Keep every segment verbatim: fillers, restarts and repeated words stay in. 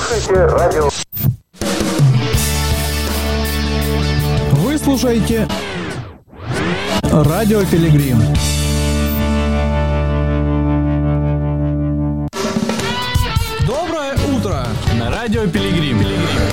Слушайте радио. Вы слушаете Радио Пилигрим. Доброе утро на Радио Пилигрим.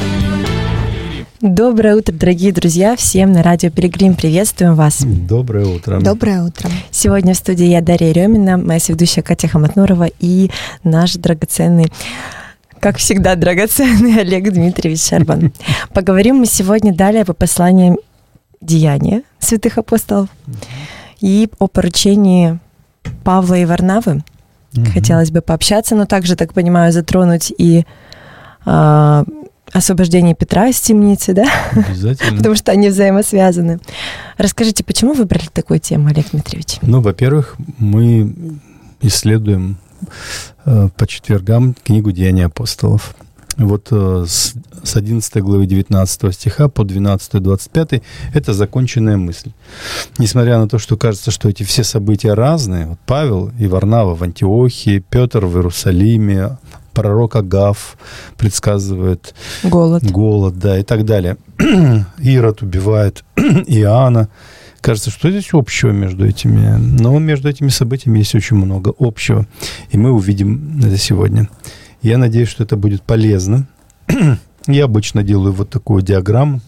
Доброе утро, дорогие друзья! Всем на Радио Пилигрим приветствуем вас. Доброе утро. Доброе утро. Сегодня в студии я, Дарья Рёмина, моя соведущая Катя Хаматнурова и наш драгоценный, как всегда, драгоценный Олег Дмитриевич Шарбан. Поговорим мы сегодня далее по посланиям Деяния святых апостолов и о поручении Павла и Варнавы. Mm-hmm. Хотелось бы пообщаться, но также, так понимаю, затронуть и а, освобождение Петра из темницы, да? Обязательно. Потому что они взаимосвязаны. Расскажите, почему выбрали такую тему, Олег Дмитриевич? Ну, во-первых, мы исследуем э, по четвергам книгу «Деяния апостолов». Вот э, с, с одиннадцатой главы девятнадцатого стиха по двенадцатый двадцать пятый это законченная мысль. Несмотря на то, что кажется, что эти все события разные, вот Павел и Варнава в Антиохии, Петр в Иерусалиме, пророк Агав предсказывает голод, голод, да, и так далее. Ирод убивает Иоанна. Кажется, что здесь общего между этими? Но между этими событиями есть очень много общего. И мы увидим это сегодня. Я надеюсь, что это будет полезно. Я обычно делаю вот такую диаграмму.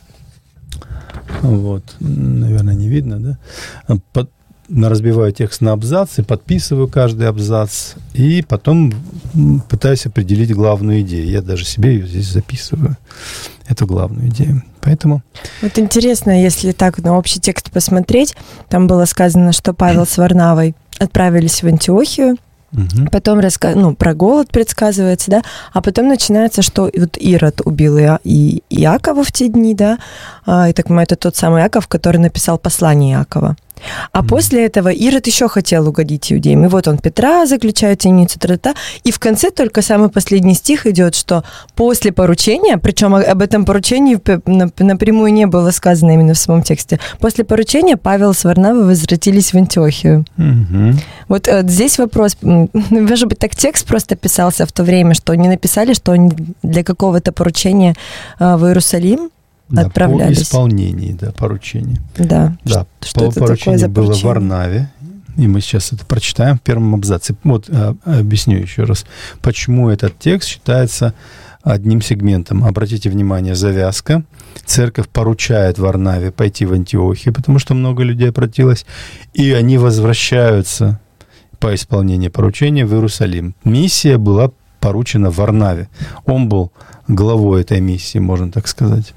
Вот. Наверное, не видно, да? Под... Разбиваю текст на абзацы, подписываю каждый абзац, и потом пытаюсь определить главную идею. Я даже себе ее здесь записываю, эту главную идею. Поэтому... Вот интересно, если так на общий текст посмотреть, там было сказано, что Павел с Варнавой отправились в Антиохию, угу. Потом раска... ну, про голод предсказывается, да, а потом начинается, что вот Ирод убил и... и Иакова в те дни, да, а, и так понимаю, это тот самый Иаков, который написал послание Иакова. А mm-hmm. после этого Ирод еще хотел угодить иудеям. И вот он Петра заключает в темницу, тра-та-та. И в конце только самый последний стих идет, что после поручения, причем об этом поручении напрямую не было сказано именно в самом тексте, после поручения Павел с Варнавой возвратились в Антиохию. Mm-hmm. Вот, вот здесь вопрос, может быть, так текст просто писался в то время, что не написали, что они для какого-то поручения в Иерусалим да, отправлялись. По исполнении, да, поручения. Да. Да, что по поручению было в Варнаве, и мы сейчас это прочитаем в первом абзаце. Вот а, объясню еще раз, почему этот текст считается одним сегментом. Обратите внимание, завязка. Церковь поручает Варнаве пойти в Антиохию, потому что много людей обратилось, и они возвращаются по исполнению поручения в Иерусалим. Миссия была поручена Варнаве. Он был главой этой миссии, можно так сказать.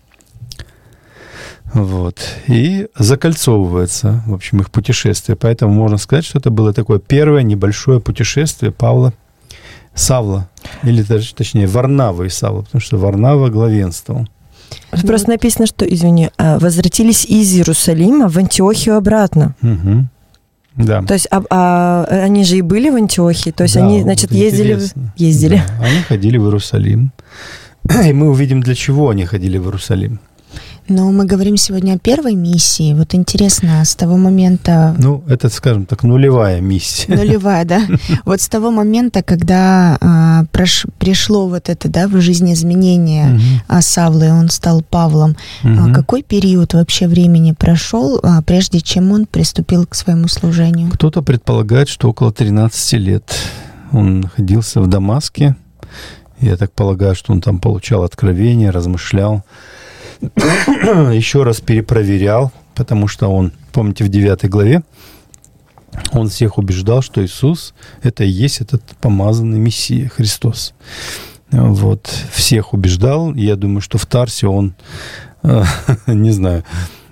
Вот. И закольцовывается, в общем, их путешествие. Поэтому можно сказать, что это было такое первое небольшое путешествие Павла, Савла, или даже, точнее, Варнавы и Савла, потому что Варнава главенствовал. Просто написано, что, извини, возвратились из Иерусалима в Антиохию обратно. Угу. Да. То есть а, а, они же и были в Антиохии, то есть да, они, значит, вот ездили, ездили. Да, они ходили в Иерусалим. И мы увидим, для чего они ходили в Иерусалим. Но мы говорим сегодня о первой миссии. Вот интересно, с того момента... Ну, это, скажем так, нулевая миссия. Нулевая, да. Вот с того момента, когда а, прош, пришло вот это, да, в жизни изменение угу. Савлы, он стал Павлом, угу. а, какой период вообще времени прошел, а, прежде чем он приступил к своему служению? Кто-то предполагает, что около тринадцати лет он находился в Дамаске. Я так полагаю, что он там получал откровения, размышлял. Еще раз перепроверял, потому что он, помните, в девятой главе, он всех убеждал, что Иисус – это и есть этот помазанный Мессия, Христос. Вот, всех убеждал. Я думаю, что в Тарсе он, не знаю,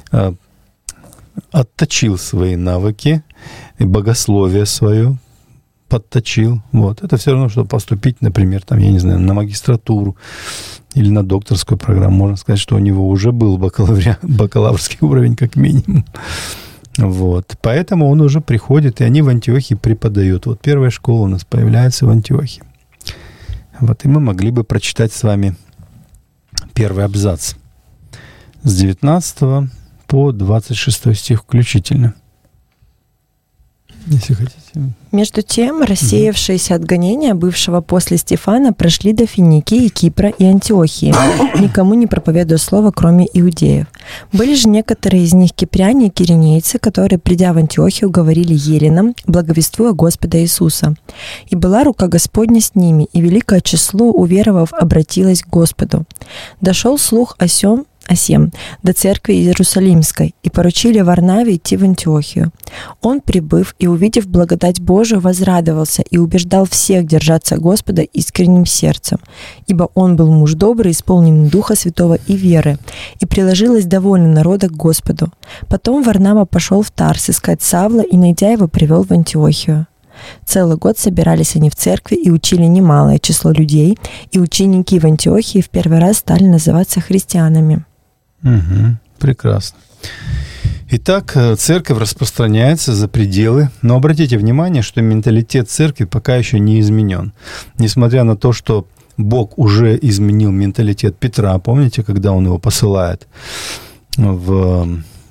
отточил свои навыки, и богословие свое подточил. Вот. Это все равно, что поступить, например, там, я не знаю, на магистратуру или на докторскую программу. Можно сказать, что у него уже был бакалаври... бакалаврский уровень, как минимум. Вот. Поэтому он уже приходит, и они в Антиохии преподают. Вот первая школа у нас появляется в Антиохии. Вот. И мы могли бы прочитать с вами первый абзац с девятнадцатого по двадцать шестой стих включительно. Если хотите. Между тем, рассеявшиеся от гонения бывшего после Стефана прошли до Финикии, Кипра и Антиохии, никому не проповедуя слово, кроме иудеев. Были же некоторые из них кипряне и киринейцы, которые, придя в Антиохию, говорили еленам, благовествуя Господа Иисуса. И была рука Господня с ними, и великое число уверовав обратилось к Господу. Дошел слух о сем Осем, до церкви Иерусалимской, и поручили Варнаве идти в Антиохию. Он, прибыв и увидев благодать Божию, возрадовался и убеждал всех держаться Господа искренним сердцем, ибо он был муж добрый, исполненный Духа Святого и веры, и приложилось довольно народа к Господу. Потом Варнава пошел в Тарс искать Савла, и, найдя его, привел в Антиохию. Целый год собирались они в церкви и учили немалое число людей, и ученики в Антиохии в первый раз стали называться христианами. Угу, прекрасно. Итак, церковь распространяется за пределы, но обратите внимание, что менталитет церкви пока еще не изменен. Несмотря на то, что Бог уже изменил менталитет Петра, помните, когда он его посылает в,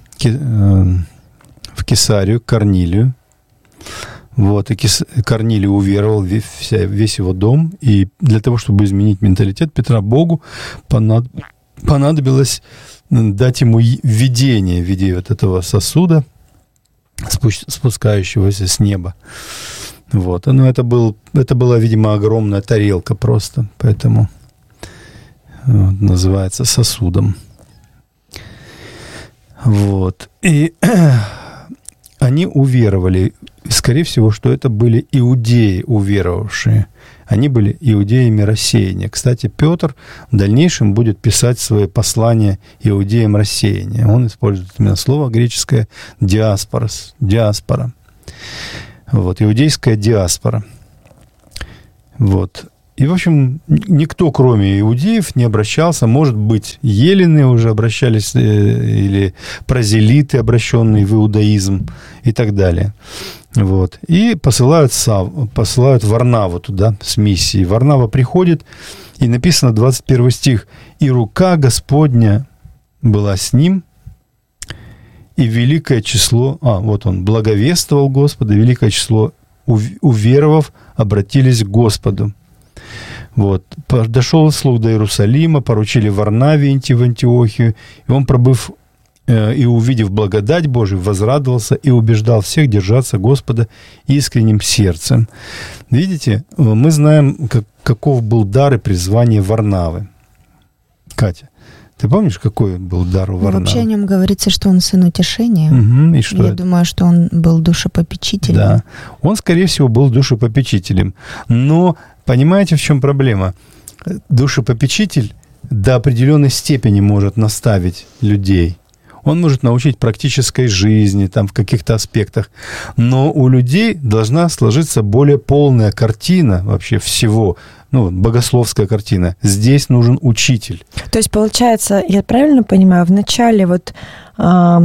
в Кесарию, к Корнилию, вот, и Корнилий уверовал, весь его дом, и для того, чтобы изменить менталитет Петра, Богу понадобилось дать ему видение в виде вот этого сосуда, спускающегося с неба. Вот. Но это, был, это была, видимо, огромная тарелка просто, поэтому вот, называется сосудом. Вот. И они уверовали. Скорее всего, что это были иудеи, уверовавшие. Они были иудеями рассеяния. Кстати, Петр в дальнейшем будет писать свои послания иудеям рассеяния. Он использует именно слово греческое «диаспорос», «диаспора». Вот, иудейская диаспора. Вот. И, в общем, никто, кроме иудеев, не обращался. Может быть, елены уже обращались, или прозелиты, обращенные в иудаизм, и так далее. Вот. И посылают, Сав, посылают Варнаву туда с миссией. Варнава приходит, и написано двадцать первый стих. «И рука Господня была с ним, и великое число...» А, вот он, «благовествовал Господа, великое число уверовав обратились к Господу». Вот. Дошел слух до Иерусалима, поручили Варнаве идти в Антиохию, и он, пробыв э, и увидев благодать Божию, возрадовался и убеждал всех держаться Господа искренним сердцем. Видите, мы знаем, как, каков был дар и призвание Варнавы. Катя, ты помнишь, какой был дар у Варнавы? Вообще о нем говорится, что он сын утешения. Угу, и что Я это? думаю, что он был душепопечителем. Да, он, скорее всего, был душепопечителем. Но понимаете, в чем проблема? Душепопечитель до определенной степени может наставить людей. Он может научить практической жизни, там, в каких-то аспектах. Но у людей должна сложиться более полная картина вообще всего, ну, богословская картина. Здесь нужен учитель. То есть, получается, я правильно понимаю, в начале вот... А...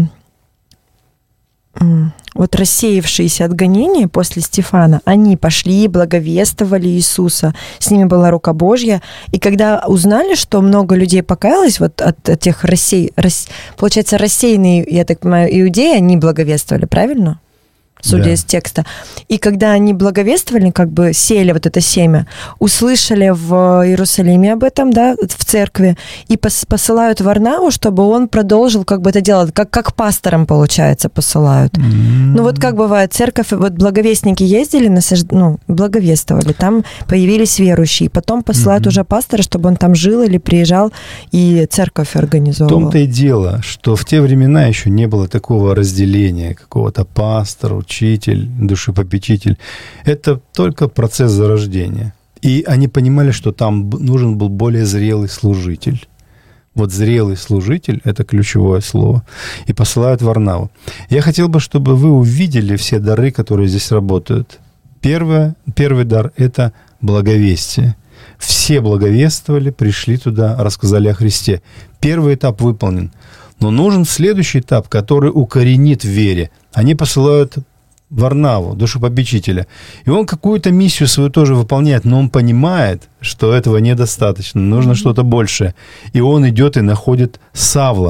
вот рассеявшиеся от гонения после Стефана, они пошли, благовествовали Иисуса, с ними была рука Божья, и когда узнали, что много людей покаялось вот от этих рассей... рас... получается, рассеянные, я так понимаю, иудеи, они благовествовали, правильно? Судя да. из текста. И когда они благовествовали, как бы сеяли вот это семя, услышали в Иерусалиме об этом, да, в церкви, и пос- посылают Варнаву, чтобы он продолжил как бы это делать, как, как пастором, получается, посылают. Mm-hmm. Ну вот как бывает, церковь, вот благовестники ездили, насаж... ну, благовествовали, там появились верующие, потом посылают mm-hmm. уже пастора, чтобы он там жил или приезжал и церковь организовывал. В том-то и дело, что в те времена еще не было такого разделения, какого-то пастора, учитель, душепопечитель. Это только процесс зарождения. И они понимали, что там нужен был более зрелый служитель. Вот зрелый служитель – это ключевое слово. И посылают Варнаву. Я хотел бы, чтобы вы увидели все дары, которые здесь работают. Первое, первый дар – это благовестие. Все благовествовали, пришли туда, рассказали о Христе. Первый этап выполнен. Но нужен следующий этап, который укоренит в вере. Они посылают Варнаву, душепопечителя. И он какую-то миссию свою тоже выполняет, но он понимает, что этого недостаточно, нужно mm-hmm. что-то большее. И он идет и находит Савла,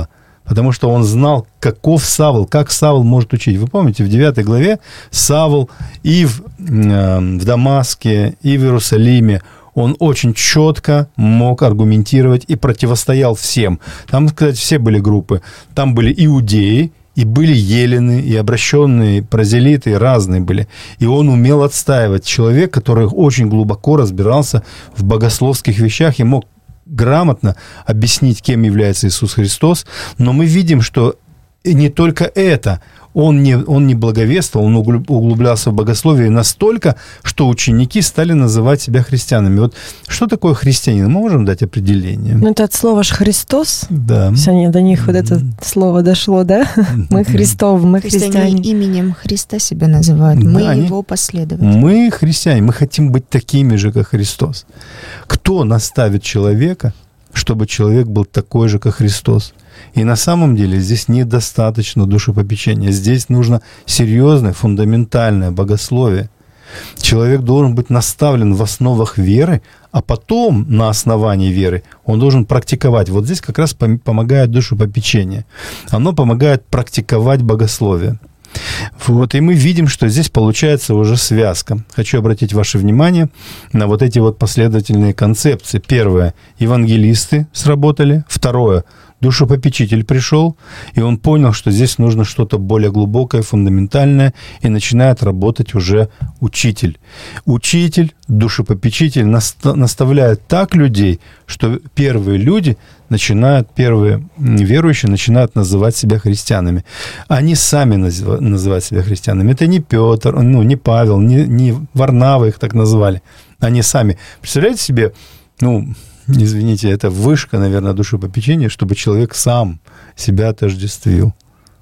Потому что он знал, каков Савл, как Савл может учить. Вы помните, в девятой главе Савл и в, э, в Дамаске, и в Иерусалиме, он очень четко мог аргументировать и противостоял всем. Там, кстати, все были группы. Там были иудеи, и были елены, и обращенные, прозелиты, и разные были. И он умел отстаивать. Человек, который очень глубоко разбирался в богословских вещах и мог грамотно объяснить, кем является Иисус Христос. Но мы видим, что не только это. Он не, он не благовествовал, он углублялся в богословие настолько, что ученики стали называть себя христианами. Вот что такое христианин? Мы можем дать определение? Ну, это от слова же «Христос». Да. То есть они, до них вот это слово дошло, да? Мы Христовы, мы христиане. Именем Христа себя называют. Мы Да, его они... последователи. Мы христиане, мы хотим быть такими же, как Христос. Кто наставит человека, чтобы человек был такой же, как Христос? И на самом деле здесь недостаточно душепопечения. Здесь нужно серьезное, фундаментальное богословие. Человек должен быть наставлен в основах веры, а потом на основании веры он должен практиковать. Вот здесь как раз помогает душепопечение. Оно помогает практиковать богословие. Вот, и мы видим, что здесь получается уже связка. Хочу обратить ваше внимание на вот эти вот последовательные концепции. Первое, евангелисты сработали. Второе, душепопечитель пришел, и он понял, что здесь нужно что-то более глубокое, фундаментальное, и начинает работать уже учитель. Учитель, душепопечитель наставляет так людей, что первые люди начинают, первые верующие начинают называть себя христианами. Они сами называют себя христианами. Это не Петр, ну, не Павел, не, не Варнава их так назвали. Они сами. Представляете себе, ну, извините, это вышка, наверное, душепопечения, чтобы человек сам себя отождествил.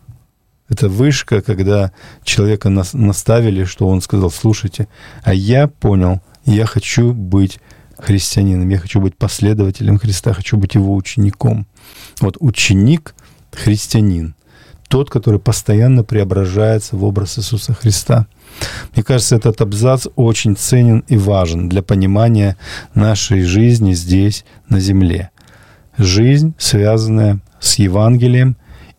Это вышка, когда человека наставили, что он сказал: слушайте, а я понял, я хочу быть христианином, я хочу быть последователем Христа, хочу быть его учеником. Вот ученик – христианин, тот, который постоянно преображается в образ Иисуса Христа. Мне кажется, этот абзац очень ценен и важен для понимания нашей жизни здесь, на земле. Жизнь, связанная с Евангелием,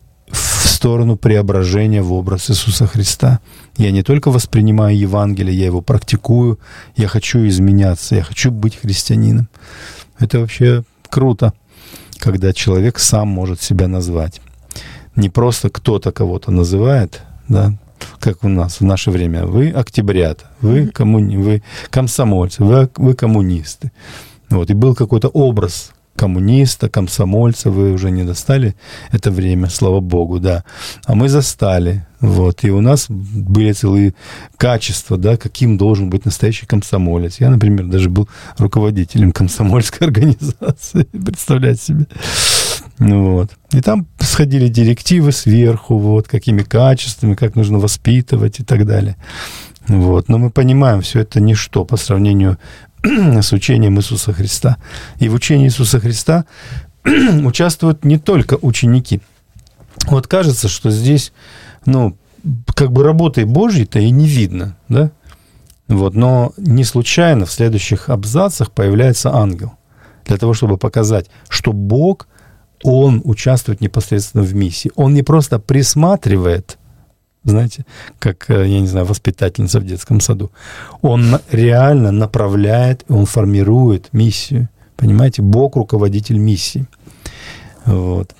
в сторону преображения в образ Иисуса Христа. Я не только воспринимаю Евангелие, я его практикую, я хочу изменяться, я хочу быть христианином. Это вообще круто, когда человек сам может себя назвать. Не просто кто-то кого-то называет, да, как у нас в наше время. Вы октябрята, вы, коммуни... вы комсомольцы, вы, вы коммунисты. Вот. И был какой-то образ коммуниста, комсомольца, вы уже не достали это время, слава Богу, да. А мы застали, вот, и у нас были целые качества, да, каким должен быть настоящий комсомолец. Я, например, даже был руководителем комсомольской организации, представляете себе. Ну, вот. И там сходили директивы сверху, вот, какими качествами, как нужно воспитывать и так далее. Вот. Но мы понимаем, все это ничто по сравнению с учением Иисуса Христа. И в учении Иисуса Христа участвуют не только ученики. Вот кажется, что здесь, ну, как бы работы Божьей-то и не видно, да? Вот. Но не случайно в следующих абзацах появляется ангел для того, чтобы показать, что Бог, Он участвует непосредственно в миссии. Он не просто присматривает, знаете, как, я не знаю, воспитательница в детском саду. Он реально направляет, он формирует миссию. Понимаете? Бог — руководитель миссии. Вот.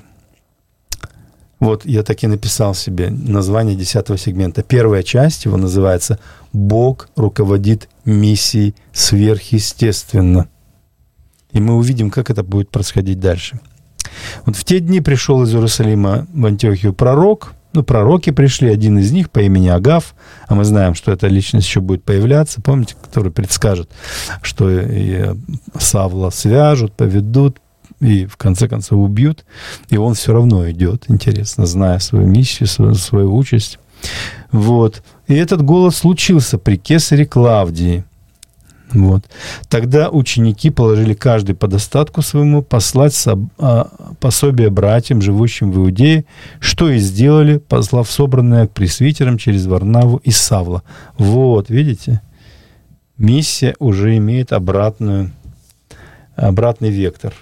Вот я так и написал себе название десятого сегмента. Первая часть его называется «Бог руководит миссией сверхъестественно». И мы увидим, как это будет происходить дальше. Вот в те дни пришел из Иерусалима в Антиохию пророк. Ну, пророки пришли, один из них по имени Агав, а мы знаем, что эта личность еще будет появляться, помните, который предскажет, что и Савла свяжут, поведут и в конце концов убьют, и он все равно идет, интересно, зная свою миссию, свою, свою участь. Вот. И этот голос случился при кесаре Клавдии. Вот. Тогда ученики положили каждый по достатку своему послать пособие братьям, живущим в Иудее, что и сделали, послав собранное к пресвитерам через Варнаву и Савла. Вот, видите? Миссия уже имеет обратную, обратный вектор.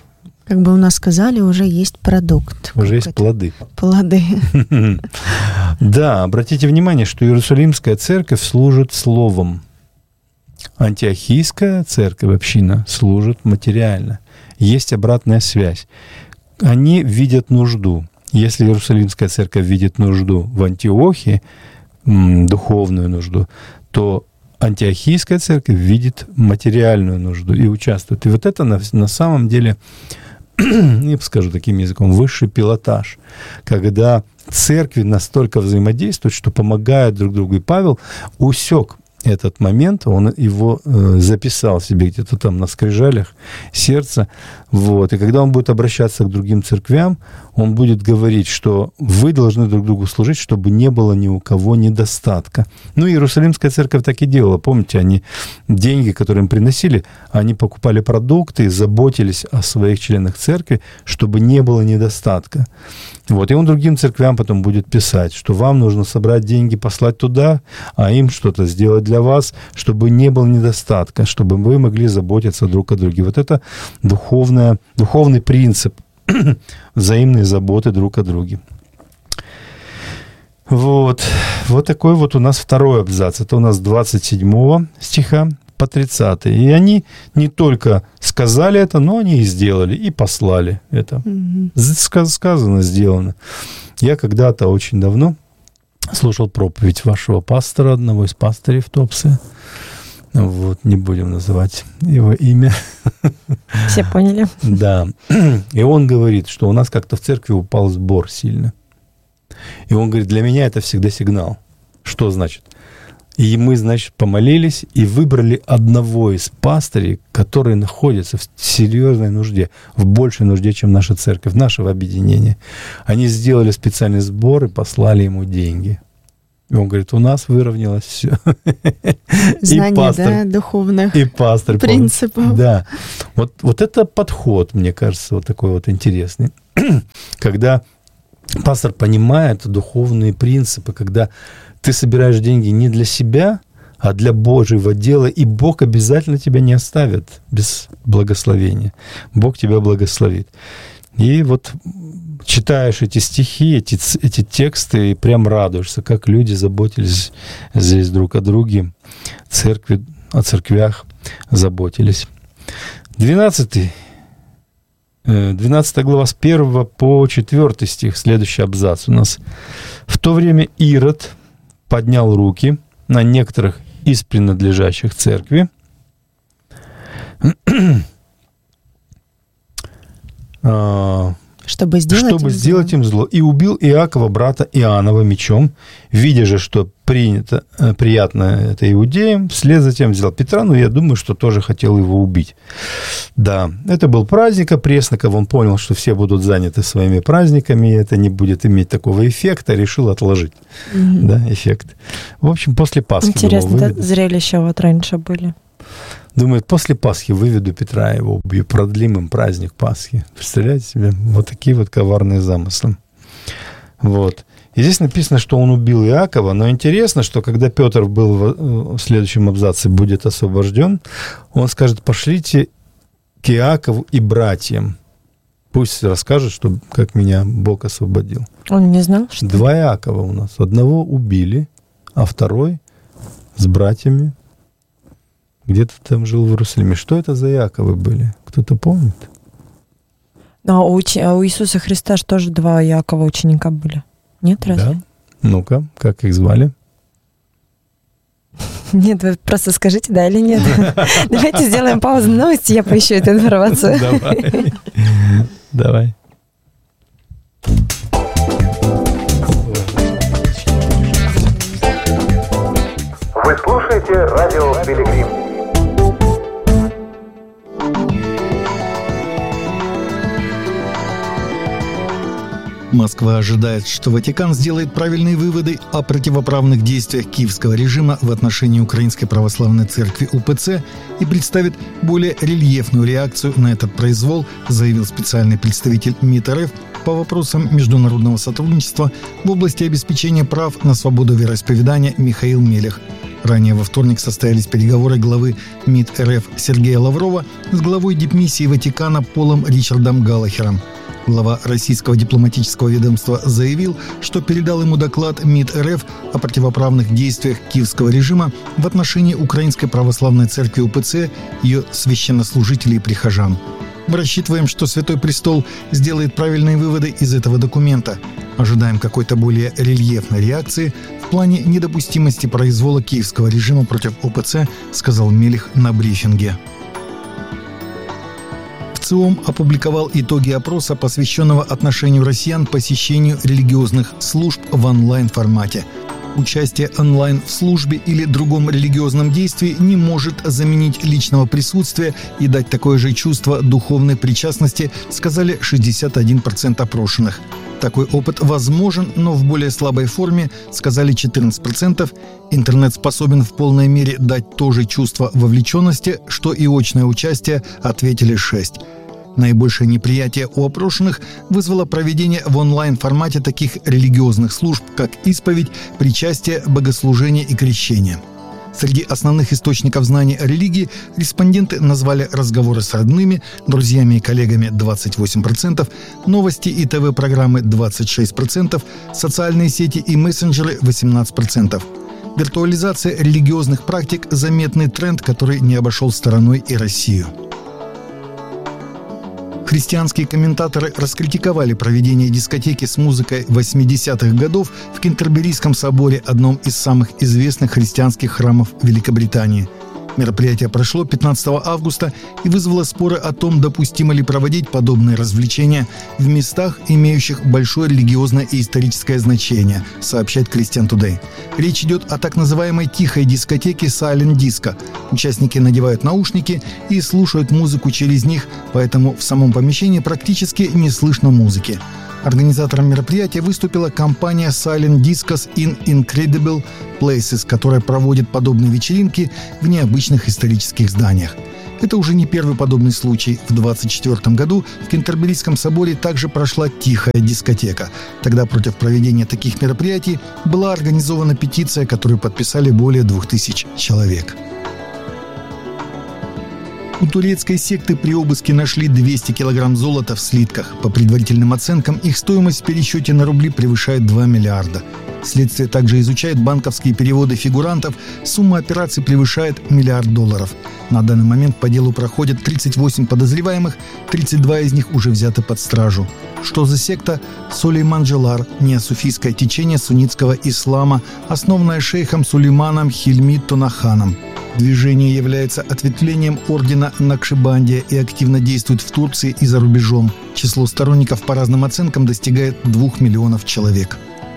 Как бы у нас сказали, уже есть продукт. Уже есть плоды. Плоды. Да, обратите внимание, что Иерусалимская церковь служит словом. Антиохийская церковь, община, служит материально. Есть обратная связь. Они видят нужду. Если Иерусалимская церковь видит нужду в Антиохии, духовную нужду, то Антиохийская церковь видит материальную нужду и участвует. И вот это на, на самом деле, я скажу таким языком, высший пилотаж, когда церкви настолько взаимодействуют, что помогают друг другу. И Павел усек этот момент, он его э, записал себе где-то там на скрижалях сердца. Вот. И когда он будет обращаться к другим церквям, он будет говорить, что вы должны друг другу служить, чтобы не было ни у кого недостатка. Ну, Иерусалимская церковь так и делала. Помните, они деньги, которые им приносили, они покупали продукты, заботились о своих членах церкви, чтобы не было недостатка. Вот. И он другим церквям потом будет писать, что вам нужно собрать деньги, послать туда, а им что-то сделать для вас, чтобы не было недостатка, чтобы вы могли заботиться друг о друге. Вот это духовное, духовный принцип взаимной заботы друг о друге. Вот. Вот такой вот у нас второй абзац. Это у нас двадцать седьмого стиха по тридцатый. И они не только сказали это, но они и сделали, и послали это. Mm-hmm. Сказано, сделано. Я когда-то очень давно слушал проповедь вашего пастора, одного из пастырей в Туапсе. Вот, не будем называть его имя. Все поняли. Да. И он говорит, что у нас как-то в церкви упал сбор сильно. И он говорит, для меня это всегда сигнал. Что значит? И мы, значит, помолились и выбрали одного из пастырей, который находится в серьезной нужде, в большей нужде, чем наша церковь, нашего объединения. Они сделали специальный сбор и послали ему деньги. И он говорит, у нас выровнялось все. Знание, и пастор, да, духовных и пастор, принципов. Да. Вот, вот это подход, мне кажется, вот такой вот интересный. Когда пастор понимает духовные принципы, когда ты собираешь деньги не для себя, а для Божьего дела, и Бог обязательно тебя не оставит без благословения. Бог тебя благословит. И вот читаешь эти стихи, эти, эти тексты, и прям радуешься, как люди заботились здесь друг о друге, церкви, о церквях заботились. двенадцатый, двенадцатая глава с первого по четвёртый стих, следующий абзац у нас. «В то время Ирод поднял руки на некоторых из принадлежащих церкви, чтобы сделать, чтобы им, сделать зло. им зло, и убил Иакова, брата Иоаннова, мечом, видя же, что принято, приятно это иудеям, вслед за тем взял Петра, но я думаю, что тоже хотел его убить». Да, это был праздник опресноков, он понял, что все будут заняты своими праздниками, и это не будет иметь такого эффекта, решил отложить, mm-hmm. да, эффект. В общем, после Пасхи. Интересно, думал, да, зрелища вот раньше были. Думает, после Пасхи выведу Петра, его убью, продлим им праздник Пасхи. Представляете себе? Вот такие вот коварные замыслы. Вот. И здесь написано, что он убил Иакова, но интересно, что когда Петр был в следующем абзаце, будет освобожден, он скажет, пошлите к Иакову и братьям. Пусть расскажет, что, как меня Бог освободил. Он не знал, что... Два Иакова у нас. Одного убили, а второй с братьями где-то там жил в Иерусалиме. Что это за Иаковы были? Кто-то помнит? А у, а у Иисуса Христа же тоже два Иакова ученика были. Нет, разве? Да. Ну-ка, как их звали? Нет, вы просто скажите, да или нет. Давайте сделаем паузу на новости, я поищу эту информацию. Давай. Давай. Вы слушаете радио Пилигрим. Москва ожидает, что Ватикан сделает правильные выводы о противоправных действиях киевского режима в отношении Украинской Православной Церкви УПЦ и представит более рельефную реакцию на этот произвол, заявил специальный представитель МИД РФ по вопросам международного сотрудничества в области обеспечения прав на свободу вероисповедания Михаил Мелех. Ранее во вторник состоялись переговоры главы МИД РФ Сергея Лаврова с главой дипмиссии Ватикана Полом Ричардом Галлахером. Глава российского дипломатического ведомства заявил, что передал ему доклад МИД РФ о противоправных действиях киевского режима в отношении Украинской Православной Церкви УПЦ, ее священнослужителей и прихожан. Мы рассчитываем, что Святой Престол сделает правильные выводы из этого документа. Ожидаем какой-то более рельефной реакции в плане недопустимости произвола киевского режима против УПЦ, сказал Мелех на брифинге. ВЦИОМ опубликовал итоги опроса, посвященного отношению россиян к посещению религиозных служб в онлайн-формате. Участие онлайн в службе или другом религиозном действии не может заменить личного присутствия и дать такое же чувство духовной причастности, сказали шестьдесят один процент опрошенных. Такой опыт возможен, но в более слабой форме, сказали четырнадцать процентов. Интернет способен в полной мере дать то же чувство вовлеченности, что и очное участие, ответили шесть процентов. Наибольшее неприятие у опрошенных вызвало проведение в онлайн-формате таких религиозных служб, как исповедь, причастие, богослужение и крещение. Среди основных источников знаний о религии респонденты назвали разговоры с родными, друзьями и коллегами двадцать восемь процентов, новости и ТВ-программы двадцать шесть процентов, социальные сети и мессенджеры восемнадцать процентов. Виртуализация религиозных практик – заметный тренд, который не обошел стороной и Россию. Христианские комментаторы раскритиковали проведение дискотеки с музыкой восьмидесятых годов в Кентерберийском соборе, одном из самых известных христианских храмов Великобритании. Мероприятие прошло пятнадцатого августа и вызвало споры о том, допустимо ли проводить подобные развлечения в местах, имеющих большое религиозное и историческое значение, сообщает Christian Today. Речь идет о так называемой тихой дискотеке Silent Disco. Участники надевают наушники и слушают музыку через них, поэтому в самом помещении практически не слышно музыки. Организатором мероприятия выступила компания Silent Discos in Incredible Places, которая проводит подобные вечеринки в необычных исторических зданиях. Это уже не первый подобный случай. В двадцать четвёртом году в Кентерберийском соборе также прошла тихая дискотека. Тогда против проведения таких мероприятий была организована петиция, которую подписали более двух тысяч человек. У турецкой секты при обыске нашли двести килограмм золота в слитках. По предварительным оценкам, их стоимость в пересчете на рубли превышает два миллиарда. Следствие также изучает банковские переводы фигурантов. Сумма операций превышает миллиард долларов. На данный момент по делу проходят тридцать восемь подозреваемых, тридцать два из них уже взяты под стражу. Что за секта? Сулейман Джелар, неосуфийское течение суннитского ислама, основанное шейхом Сулейманом Хильми Тонаханом. Движение является ответвлением ордена Накшибандия и активно действует в Турции и за рубежом. Число сторонников по разным оценкам достигает двух миллионов человек.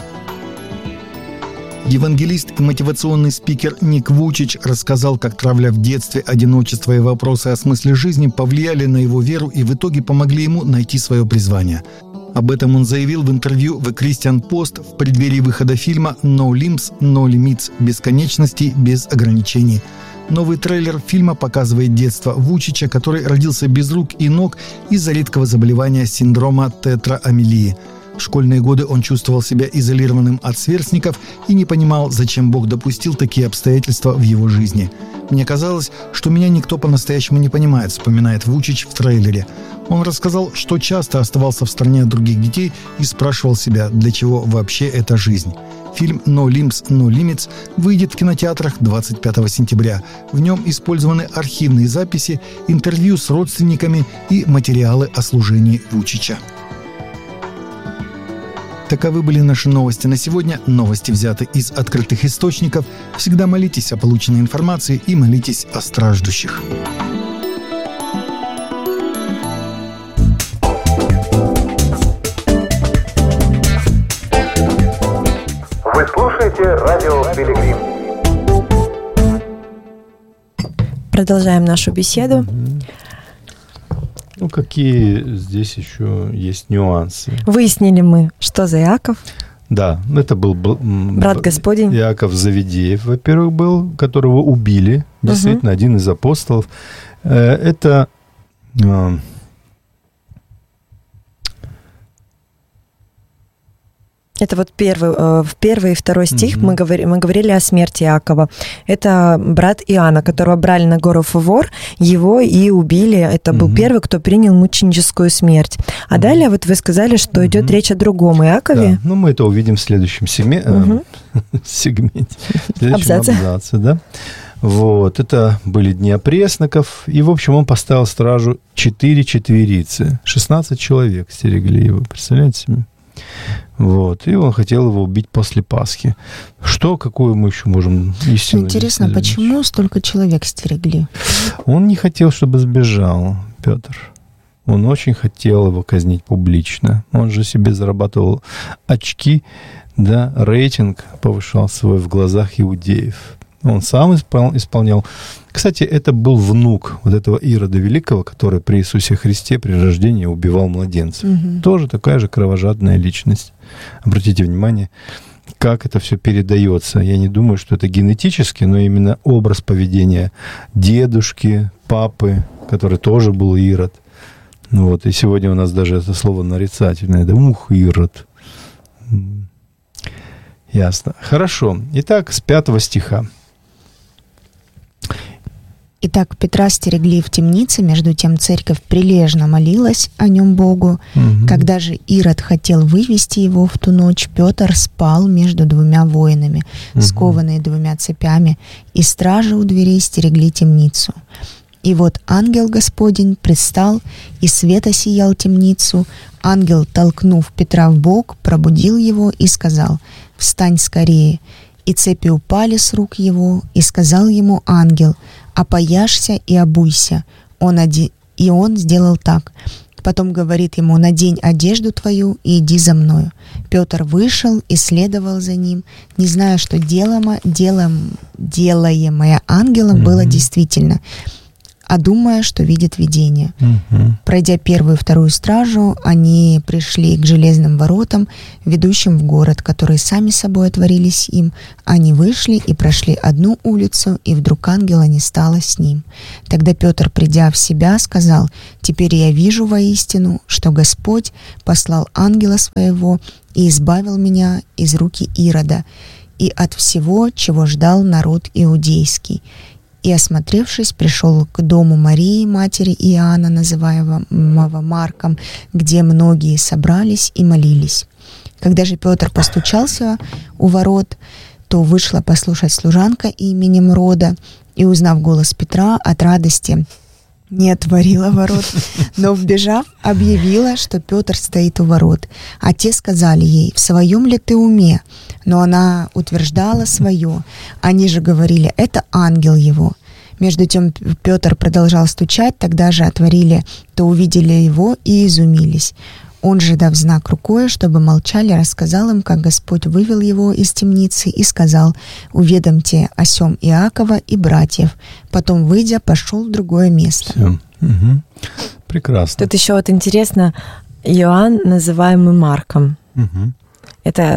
Евангелист и мотивационный спикер Ник Вучич рассказал, как травля в детстве, одиночество и вопросы о смысле жизни повлияли на его веру и в итоге помогли ему найти свое призвание. Об этом он заявил в интервью в Christian Post в преддверии выхода фильма «No Limits, No Limits» – «Бесконечности без ограничений». Новый трейлер фильма показывает детство Вучича, который родился без рук и ног из-за редкого заболевания синдрома тетраамилии. В школьные годы он чувствовал себя изолированным от сверстников и не понимал, зачем Бог допустил такие обстоятельства в его жизни. «Мне казалось, что меня никто по-настоящему не понимает», — вспоминает Вучич в трейлере. Он рассказал, что часто оставался в стороне от других детей и спрашивал себя, для чего вообще эта жизнь. Фильм «No Limits, No Limits» выйдет в кинотеатрах двадцать пятого сентября. В нем использованы архивные записи, интервью с родственниками и материалы о служении Вучича. Таковы были наши новости на сегодня. Новости взяты из открытых источников. Всегда молитесь о полученной информации и молитесь о страждущих. Вы слушаете радио Пилигрим. Продолжаем нашу беседу. Ну, какие здесь еще есть нюансы? Выяснили мы, что за Иаков. Да, это был брат Господень. Иаков Завидеев, во-первых, был, которого убили, действительно, угу. один из апостолов. Это Это вот первый, в первый и второй стих mm-hmm. мы, говорили, мы говорили о смерти Иакова. Это брат Иоанна, которого брали на гору Фавор, его и убили. Это mm-hmm. был первый, кто принял мученическую смерть. А mm-hmm. далее вот вы сказали, что mm-hmm. идет речь о другом Иакове. Да. Ну, мы это увидим в следующем сегме... mm-hmm. сегменте, в следующем абзаце. Да? Вот, это были дни опресноков. И, в общем, он поставил стражу четыре четверицы. шестнадцать человек стерегли его, представляете себе? Вот. И он хотел его убить после Пасхи. Что, какую мы еще можем истину... Интересно, почему столько человек стерегли? Он не хотел, чтобы сбежал Петр. Он очень хотел его казнить публично. Он же себе зарабатывал очки, да, рейтинг повышал свой в глазах иудеев. Он сам исполнял. Кстати, это был внук вот этого Ирода Великого, который при Иисусе Христе при рождении убивал младенцев. Угу. Тоже такая же кровожадная личность. Обратите внимание, как это все передается. Я не думаю, что это генетически, но именно образ поведения дедушки, папы, который тоже был Ирод. Вот. И сегодня у нас даже это слово нарицательное. Да, ух, Ирод. Ясно. Хорошо. Итак, с пятого стиха. Итак, Петра стерегли в темнице, между тем церковь прилежно молилась о нем Богу. Угу. Когда же Ирод хотел вывести его в ту ночь, Петр спал между двумя воинами, угу. скованные двумя цепями, и стражи у дверей стерегли темницу. И вот ангел Господень предстал, и свет осиял темницу. Ангел, толкнув Петра в бок, пробудил его и сказал: «Встань скорее». И цепи упали с рук его, и сказал ему ангел: «Опояшься и обуйся». Он оди... И он сделал так. Потом говорит ему: «Надень одежду твою и иди за мною». Петр вышел и следовал за ним, не зная, что делаемо, делаем, делаемое ангелом mm-hmm. было действительно, а думая, что видит видение. Uh-huh. Пройдя первую и вторую стражу, они пришли к железным воротам, ведущим в город, которые сами собой отворились им. Они вышли и прошли одну улицу, и вдруг ангела не стало с ним. Тогда Петр, придя в себя, сказал: «Теперь я вижу воистину, что Господь послал ангела своего и избавил меня из руки Ирода и от всего, чего ждал народ иудейский». И, осмотревшись, пришел к дому Марии, матери Иоанна, называемого Марком, где многие собрались и молились. Когда же Петр постучался у ворот, то вышла послушать служанка именем Рода, и, узнав голос Петра, от радости не отворила ворот, но, вбежав, объявила, что Петр стоит у ворот. А те сказали ей: «В своем ли ты уме?» Но она утверждала свое. Они же говорили: «Это ангел его». Между тем Петр продолжал стучать, тогда же отворили, то увидели его и изумились. Он же, дав знак рукой, чтобы молчали, рассказал им, как Господь вывел его из темницы, и сказал: «Уведомьте о сем Иакова и братьев». Потом, выйдя, пошел в другое место. Все. Угу. Прекрасно. Тут еще вот интересно, Иоанн, называемый Марком. Угу. Это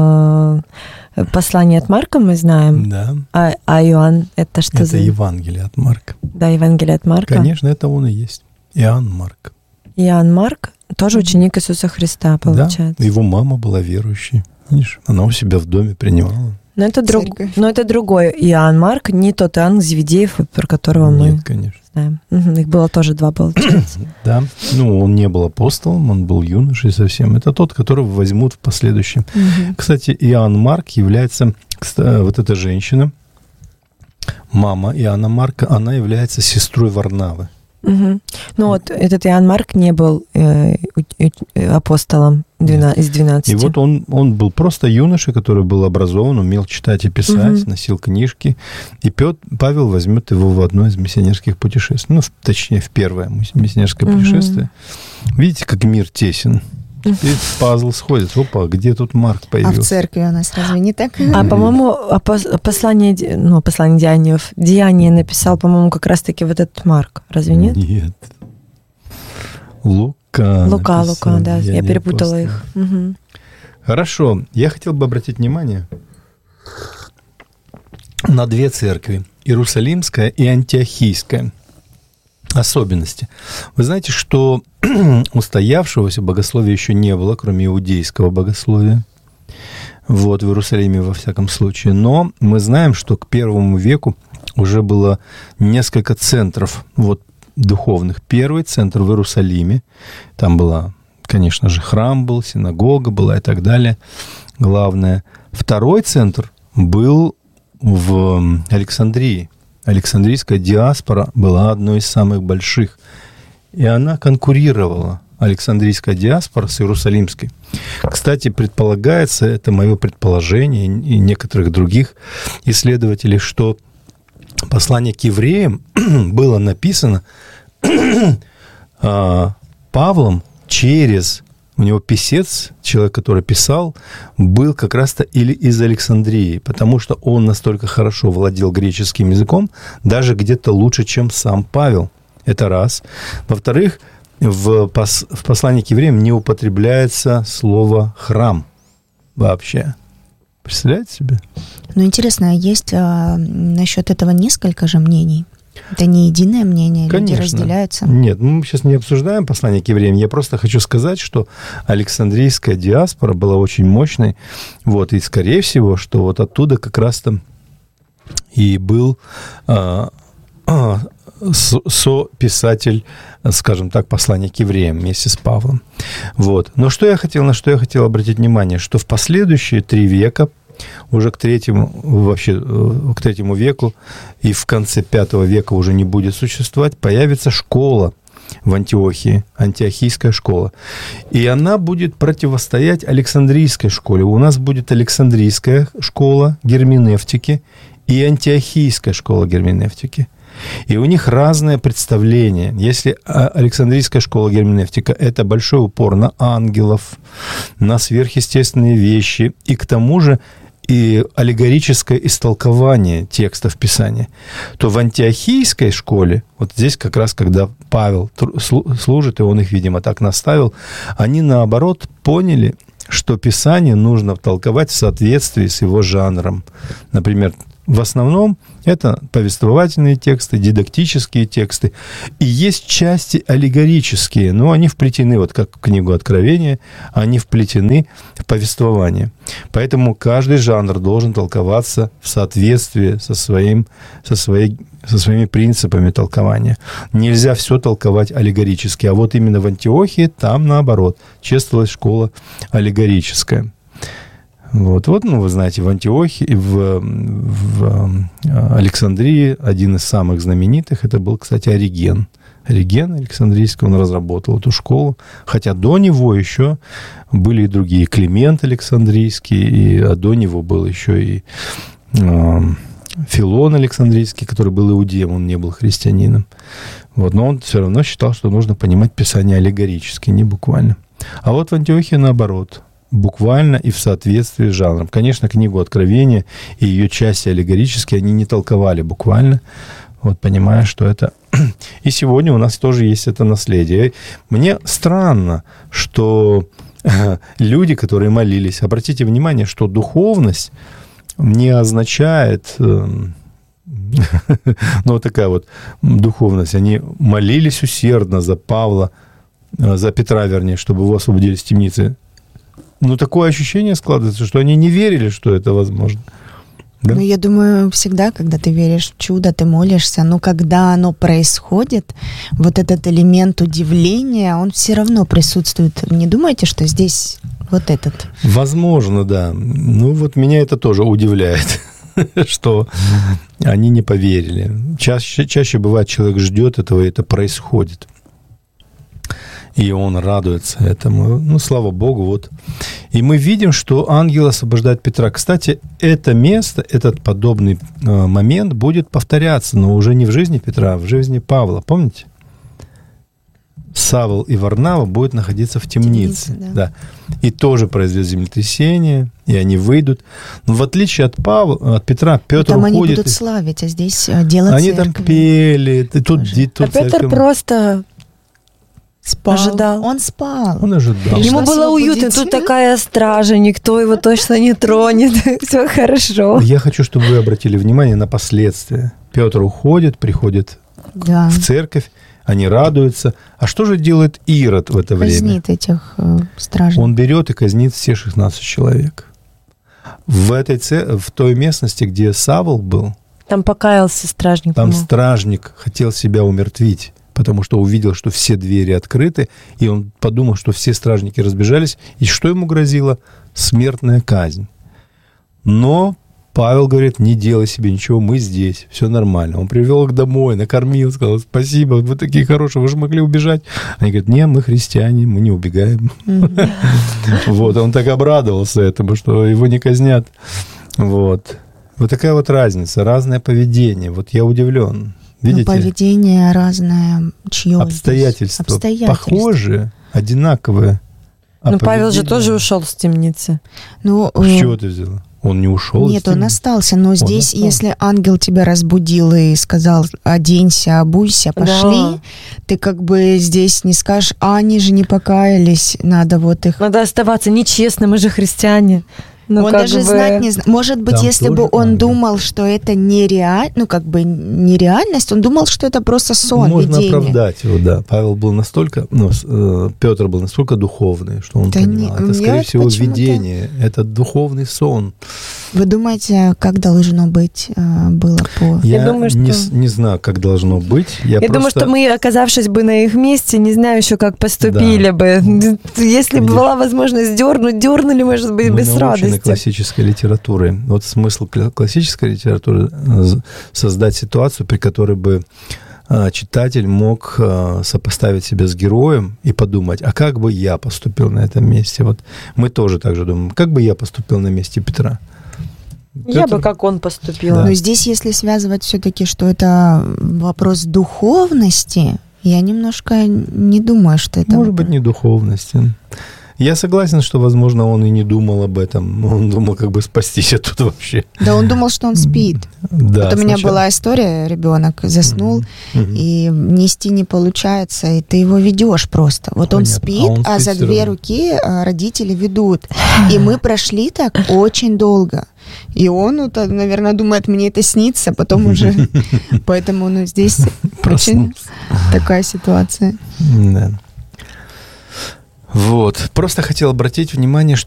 э, послание от Марка, мы знаем. Да. А, а Иоанн это что это за... Это Евангелие от Марка. Да, Евангелие от Марка. Конечно, это он и есть. Иоанн Марк. Иоанн Марк тоже ученик Иисуса Христа, получается. Да, его мама была верующей. Видишь, она у себя в доме принимала. Но это, друг... Но это другой Иоанн Марк, не тот Иоанн Завидеев, про которого Нет, мы конечно. знаем. Угу, их было тоже два, получается. Да, ну он не был апостолом, он был юношей совсем. Это тот, которого возьмут в последующем. Угу. Кстати, Иоанн Марк является, вот эта женщина, мама Иоанна Марка, она является сестрой Варнавы. Угу. Ну вот этот Иоанн Марк не был э, апостолом двенадцати, из двенадцати. И вот он, он был просто юноша, который был образован, умел читать и писать, угу. носил книжки. И Петр, Павел возьмет его в одно из миссионерских путешествий. Ну, в, точнее, в первое миссионерское угу. путешествие. Видите, как мир тесен. Теперь пазл сходит. Опа, где тут Марк появился? А в церкви у нас разве не так? А, по-моему, послание, ну, послание Деяниев, Деяние написал, по-моему, как раз-таки вот этот Марк. Разве нет? Нет. Лука. Лука, Лука, да, я, я перепутала апостол. Их. Угу. Хорошо, я хотел бы обратить внимание на две церкви, Иерусалимская и Антиохийская. Особенности. Вы знаете, что устоявшегося богословия еще не было, кроме иудейского богословия. Вот, в Иерусалиме во всяком случае. Но мы знаем, что к первому веку уже было несколько центров вот, духовных. Первый центр в Иерусалиме. Там была, конечно же, храм был, синагога была и так далее. Главное. Второй центр был в Александрии. Александрийская диаспора была одной из самых больших. И она конкурировала, Александрийская диаспора, с Иерусалимской. Кстати, предполагается, это мое предположение и некоторых других исследователей, что послание к евреям было написано Павлом через... У него писец, человек, который писал, был как раз-то или из Александрии, потому что он настолько хорошо владел греческим языком, даже где-то лучше, чем сам Павел. Это раз. Во-вторых, в, пос, в послании к евреям не употребляется слово «храм» вообще. Представляете себе? Ну, интересно, есть а, насчет этого несколько же мнений? Это не единое мнение, Конечно. Люди разделяются? Нет, мы сейчас не обсуждаем послание к евреям. Я просто хочу сказать, что Александрийская диаспора была очень мощной. Вот, и, скорее всего, что вот оттуда как раз-то и был а, а, сописатель, скажем так, послания к евреям вместе с Павлом. Вот. Но что я хотел, на что я хотел обратить внимание, что в последующие три века, уже к третьему, вообще к третьему веку и в конце пятого века уже не будет существовать, появится школа в Антиохии, антиохийская школа. И она будет противостоять Александрийской школе. У нас будет Александрийская школа герменевтики и антиохийская школа герменевтики. И у них разное представление. Если Александрийская школа герменевтика – это большой упор на ангелов, на сверхъестественные вещи, и к тому же и аллегорическое истолкование текстов Писания, то в антиохийской школе, вот здесь как раз, когда Павел служит, и он их, видимо, так наставил, они, наоборот, поняли, что Писание нужно толковать в соответствии с его жанром. Например, в основном это повествовательные тексты, дидактические тексты. И есть части аллегорические, но они вплетены, вот как в книгу Откровения, они вплетены в повествование. Поэтому каждый жанр должен толковаться в соответствии со, своим, со, своей, со своими принципами толкования. Нельзя все толковать аллегорически. А вот именно в Антиохии там, наоборот, чествовалась школа аллегорическая. Вот, вот, ну, вы знаете, в Антиохии, в, в Александрии один из самых знаменитых, это был, кстати, Ориген. Ориген Александрийский, он разработал эту школу, хотя до него еще были и другие, Климент Александрийский, и а до него был еще и э, Филон Александрийский, который был иудеем, он не был христианином. Вот, но он все равно считал, что нужно понимать Писание аллегорически, не буквально. А вот в Антиохии наоборот, буквально и в соответствии с жанром. Конечно, книгу Откровения и ее части аллегорические они не толковали буквально, вот понимая, что это... И сегодня у нас тоже есть это наследие. Мне странно, что люди, которые молились, обратите внимание, что духовность не означает... Ну, вот такая вот духовность. Они молились усердно за Павла, за Петра, вернее, чтобы его освободили из темницы. Ну, такое ощущение складывается, что они не верили, что это возможно. Да? Ну, я думаю, всегда, когда ты веришь в чудо, ты молишься, но когда оно происходит, вот этот элемент удивления, он все равно присутствует. Не думаете, что здесь вот этот? Возможно, да. Ну, вот меня это тоже удивляет, что они не поверили. Чаще, чаще бывает, человек ждет этого, и это происходит. И он радуется этому. Ну, слава Богу, вот. И мы видим, что ангел освобождает Петра. Кстати, это место, этот подобный э, момент будет повторяться, но уже не в жизни Петра, а в жизни Павла. Помните? Савл и Варнава будут находиться в темнице. темнице да. Да. И тоже произойдет землетрясение, и они выйдут. Но в отличие от Павла, от Петра, Петр там уходит... Там они будут славить, а здесь дело Они церкви. Там пели. И тут, и тут а Петр просто... Спал. Ожидал. Он спал. Он ожидал. Пришлось Ему было его уютно, будить. тут такая стража, никто его точно не тронет, все хорошо. Я хочу, чтобы вы обратили внимание на последствия. Петр уходит, приходит Да. в церковь, они радуются. А что же делает Ирод в это время? Казнит этих э, стражников. Он берет и казнит все шестнадцать человек. В, этой, це- в той местности, где Савл был, Там покаялся стражник. там по-моему. стражник хотел себя умертвить, потому что увидел, что все двери открыты, и он подумал, что все стражники разбежались, и что ему грозило? Смертная казнь. Но Павел говорит, не делай себе ничего, мы здесь, все нормально. Он привел их домой, накормил, сказал, спасибо, вы такие хорошие, вы же могли убежать. Они говорят, не, мы христиане, мы не убегаем. Вот, он так обрадовался этому, что его не казнят. Вот. Вот такая вот разница, разное поведение. Вот я удивлен. Ну, Видите? поведение разное, чье здесь? Обстоятельства, Обстоятельства. похожие, одинаковые. А Ну, Павел же поведение- тоже ушел с темницы. Ну, С э, чего ты взяла? Он не ушел? Нет, из он темницы? остался, но здесь, остался. если ангел тебя разбудил и сказал, оденься, обуйся, пошли, Да. ты как бы здесь не скажешь, а они же не покаялись, надо вот их... Надо оставаться нечестно, мы же христиане. Ну, он как даже бы- знать не знает. Может быть, Там если бы тоже он ангел. думал, что это нереально, ну как бы нереальность, он думал, что это просто сон, Можно видение. оправдать его, да. Павел был настолько, ну, с- э, Петр был настолько духовный, что он Да понимал, не- это, скорее мне всего, почему-то- видение, это духовный сон. Вы думаете, как должно быть э, было по... Я, думаю, не, что- с- не знаю, как должно быть. Я, Я думаю, просто- что мы, оказавшись бы на их месте, не знаю еще, как поступили бы. Если бы Видишь. была возможность дернуть, дернули, может быть, Мы без научены радости. классической литературой. Вот смысл кла- классической литературы э, з- создать ситуацию, при которой бы э, читатель мог э, сопоставить себя с героем и подумать, а как бы я поступил на этом месте? Вот мы тоже так же думаем, как бы я поступил на месте Петра? Я Петр- бы как он поступил. Да. Но здесь, если связывать все-таки, что это вопрос духовности, я немножко не думаю, что это... Может быть, не духовности. Я согласен, что, возможно, он и не думал об этом. Он думал, как бы спастись оттуда вообще. Да, он думал, что он спит. Да, вот у меня сначала- была история, ребенок заснул, Мгм. и нести не получается, и ты его ведешь просто. Вот он Понятно. спит, А он а, спит за всё две равно. руки а, родители ведут. И мы прошли так очень долго. И он, вот, наверное, думает, мне это снится, потом уже... Поэтому ну, здесь очень Проснулся. такая ситуация. Да. Вот. Просто хотел обратить внимание, что